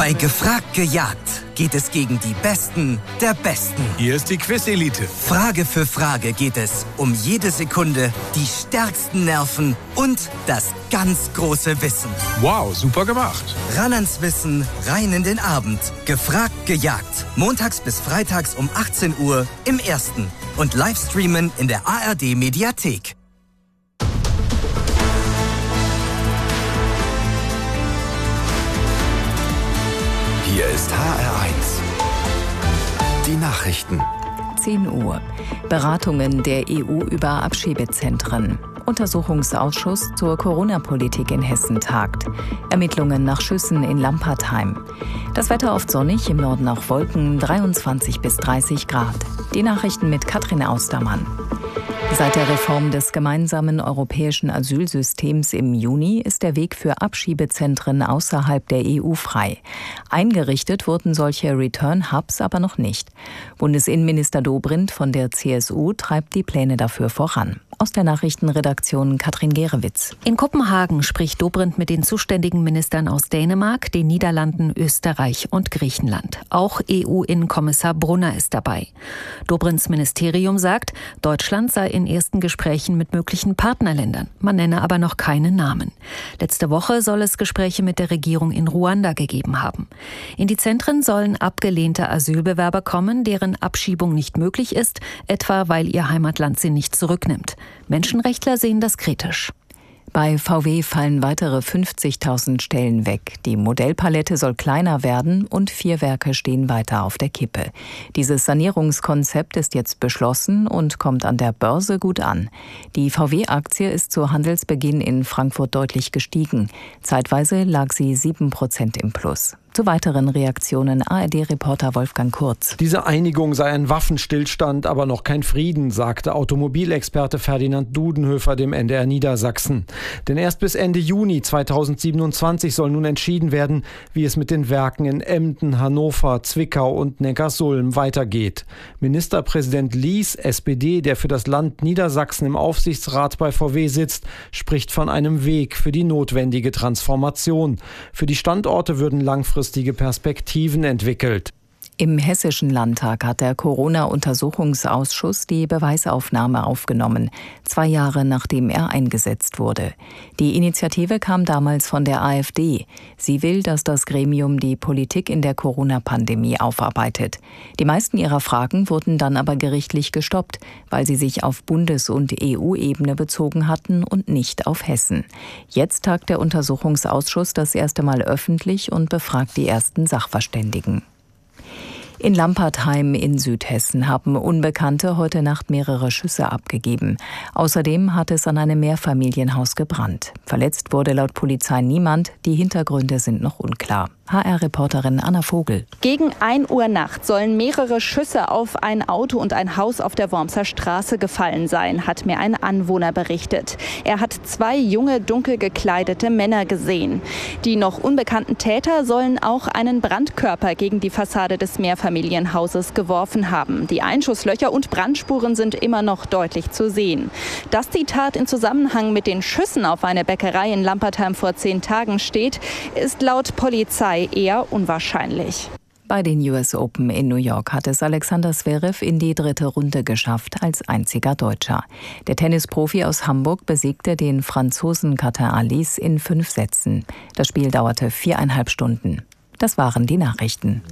Bei Gefragt gejagt geht es gegen die Besten der Besten. Hier ist die Quiz-Elite. Frage für Frage geht es um jede Sekunde, die stärksten Nerven und das ganz große Wissen. Wow, super gemacht. Ran ans Wissen, rein in den Abend. Gefragt gejagt. Montags bis freitags um 18 Uhr im Ersten. Und Livestreamen in der ARD-Mediathek. Hier ist HR1. Die Nachrichten. 10 Uhr. Beratungen der EU über Abschiebezentren. Untersuchungsausschuss zur Corona-Politik in Hessen tagt. Ermittlungen nach Schüssen in Lampertheim. Das Wetter oft sonnig, im Norden auch Wolken, 23 bis 30 Grad. Die Nachrichten mit Katrin Austermann. Seit der Reform des gemeinsamen europäischen Asylsystems im Juni ist der Weg für Abschiebezentren außerhalb der EU frei. Eingerichtet wurden solche Return-Hubs aber noch nicht. Bundesinnenminister Dobrindt von der CSU treibt die Pläne dafür voran. Aus der Nachrichtenredaktion Katrin Gerewitz. In Kopenhagen spricht Dobrindt mit den zuständigen Ministern aus Dänemark, den Niederlanden, Österreich und Griechenland. Auch EU-Innenkommissar Brunner ist dabei. Dobrindts Ministerium sagt, Deutschland sei in ersten Gesprächen mit möglichen Partnerländern. Man nenne aber noch keine Namen. Letzte Woche soll es Gespräche mit der Regierung in Ruanda gegeben haben. In die Zentren sollen abgelehnte Asylbewerber kommen, deren Abschiebung nicht möglich ist, etwa weil ihr Heimatland sie nicht zurücknimmt. Menschenrechtler sehen das kritisch. Bei VW fallen weitere 50.000 Stellen weg. Die Modellpalette soll kleiner werden und 4 Werke stehen weiter auf der Kippe. Dieses Sanierungskonzept ist jetzt beschlossen und kommt an der Börse gut an. Die VW-Aktie ist zu Handelsbeginn in Frankfurt deutlich gestiegen. Zeitweise lag sie 7% im Plus. Zu weiteren Reaktionen ARD-Reporter Wolfgang Kurz. Diese Einigung sei ein Waffenstillstand, aber noch kein Frieden, sagte Automobilexperte Ferdinand Dudenhöfer dem NDR Niedersachsen. Denn erst bis Ende Juni 2027 soll nun entschieden werden, wie es mit den Werken in Emden, Hannover, Zwickau und Neckarsulm weitergeht. Ministerpräsident Lies, SPD, der für das Land Niedersachsen im Aufsichtsrat bei VW sitzt, spricht von einem Weg für die notwendige Transformation. Für die Standorte würden langfristige Perspektiven entwickelt. Im Hessischen Landtag hat der Corona-Untersuchungsausschuss die Beweisaufnahme aufgenommen, 2 Jahre nachdem er eingesetzt wurde. Die Initiative kam damals von der AfD. Sie will, dass das Gremium die Politik in der Corona-Pandemie aufarbeitet. Die meisten ihrer Fragen wurden dann aber gerichtlich gestoppt, weil sie sich auf Bundes- und EU-Ebene bezogen hatten und nicht auf Hessen. Jetzt tagt der Untersuchungsausschuss das erste Mal öffentlich und befragt die ersten Sachverständigen. In Lampertheim in Südhessen haben Unbekannte heute Nacht mehrere Schüsse abgegeben. Außerdem hat es an einem Mehrfamilienhaus gebrannt. Verletzt wurde laut Polizei niemand. Die Hintergründe sind noch unklar. HR-Reporterin Anna Vogel. Gegen 1 Uhr nachts sollen mehrere Schüsse auf ein Auto und ein Haus auf der Wormser Straße gefallen sein, hat mir ein Anwohner berichtet. Er hat 2 junge, dunkel gekleidete Männer gesehen. Die noch unbekannten Täter sollen auch einen Brandkörper gegen die Fassade des Mehrfamilienhauses geworfen haben. Die Einschusslöcher und Brandspuren sind immer noch deutlich zu sehen. Dass die Tat in Zusammenhang mit den Schüssen auf eine Bäckerei in Lampertheim vor 10 Tagen steht, ist laut Polizei eher unwahrscheinlich. Bei den US Open in New York hat es Alexander Zverev in die 3. Runde geschafft, als einziger Deutscher. Der Tennisprofi aus Hamburg besiegte den Franzosen Quentin Halys in 5 Sätzen. Das Spiel dauerte 4,5 Stunden. Das waren die Nachrichten.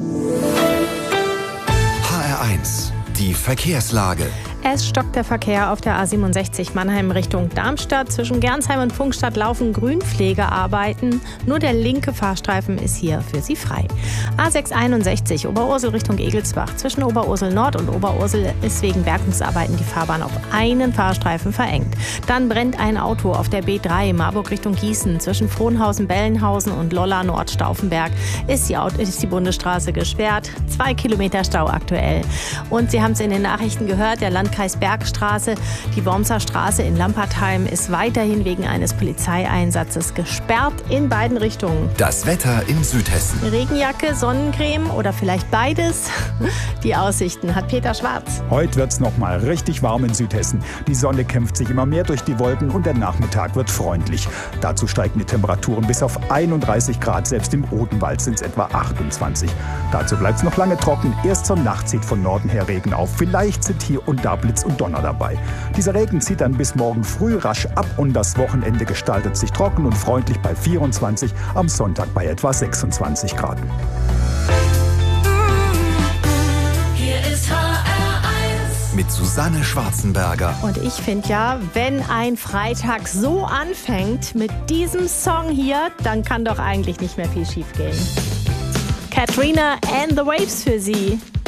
HR1, die Verkehrslage. Es stockt der Verkehr auf der A67 Mannheim Richtung Darmstadt. Zwischen Gernsheim und Pfungstadt laufen Grünpflegearbeiten. Nur der linke Fahrstreifen ist hier für Sie frei. A661 Oberursel Richtung Egelsbach. Zwischen Oberursel Nord und Oberursel ist wegen Bergungsarbeiten die Fahrbahn auf einen Fahrstreifen verengt. Dann brennt ein Auto auf der B3 Marburg Richtung Gießen. Zwischen Frohnhausen, Bellenhausen und Lolla Nordstauffenberg ist die Bundesstraße gesperrt. 2 Kilometer Stau aktuell. Und Sie haben es in den Nachrichten gehört, der Landtag Landkreis Bergstraße. Die Wormser Straße in Lampertheim ist weiterhin wegen eines Polizeieinsatzes gesperrt in beiden Richtungen. Das Wetter in Südhessen. Regenjacke, Sonnencreme oder vielleicht beides? Die Aussichten hat Peter Schwarz. Heute wird es nochmal richtig warm in Südhessen. Die Sonne kämpft sich immer mehr durch die Wolken und der Nachmittag wird freundlich. Dazu steigen die Temperaturen bis auf 31 Grad. Selbst im Odenwald sind es etwa 28. Dazu bleibt es noch lange trocken. Erst zur Nacht zieht von Norden her Regen auf. Vielleicht sind hier und da Blitz und Donner dabei. Dieser Regen zieht dann bis morgen früh rasch ab und das Wochenende gestaltet sich trocken und freundlich bei 24, am Sonntag bei etwa 26 Grad. Hier ist HR1 mit Susanne Schwarzenberger. Und ich finde ja, wenn ein Freitag so anfängt mit diesem Song hier, dann kann doch eigentlich nicht mehr viel schief gehen. Katrina and the Waves für Sie.